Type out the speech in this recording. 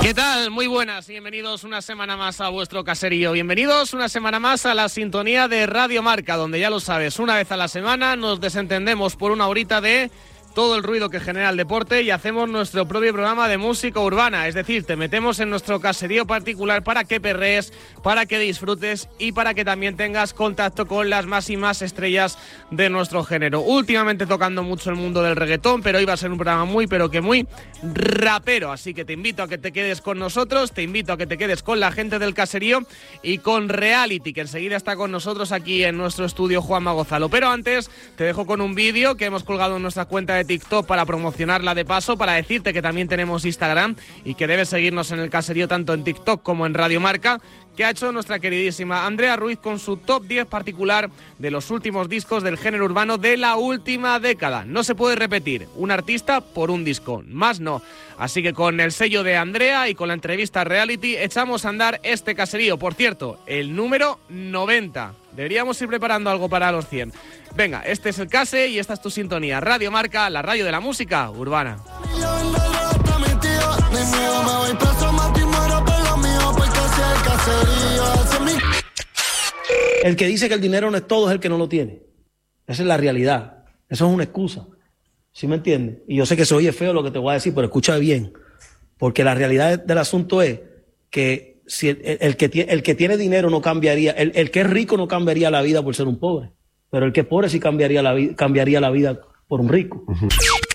¿Qué tal? Muy buenas y bienvenidos una semana más a vuestro caserío. Bienvenidos una semana más a la sintonía de Radio Marca, donde ya lo sabes, una vez a la semana nos desentendemos por una horita de todo el ruido que genera el deporte y hacemos nuestro propio programa de música urbana. Es decir, te metemos en nuestro caserío particular para que perrees, para que disfrutes y para que también tengas contacto con las más y más estrellas de nuestro género. Últimamente tocando mucho el mundo del reggaetón, pero hoy va a ser un programa muy rapero. Así que te invito a que te quedes con nosotros, te invito a que te quedes con la gente del caserío y con Reality, que enseguida está con nosotros aquí en nuestro estudio Juanma Gonzalo. Pero antes te dejo con un vídeo que hemos colgado en nuestra cuenta de TikTok para promocionarla de paso, para decirte que también tenemos Instagram y que debes seguirnos en el caserío tanto en TikTok como en Radio Marca, que ha hecho nuestra queridísima Andrea Ruiz con su top 10 particular de los últimos discos del género urbano de la última década. No se puede repetir, un artista por un disco, más no. Así que con el sello de Andrea y con la entrevista Reality echamos a andar este caserío. Por cierto, el número 90. Deberíamos ir preparando algo para los 100. Venga, este es el Case y esta es tu sintonía. Radio Marca, la radio de la música urbana. El que dice que el dinero no es todo es el que no lo tiene. Esa es la realidad. Eso es una excusa. ¿Sí me entiendes? Y yo sé que se oye feo lo que te voy a decir, pero escucha bien. Porque la realidad del asunto es que si el que tiene dinero no cambiaría, el que es rico no cambiaría la vida por ser un pobre. Pero el que es pobre sí cambiaría la vida por un rico.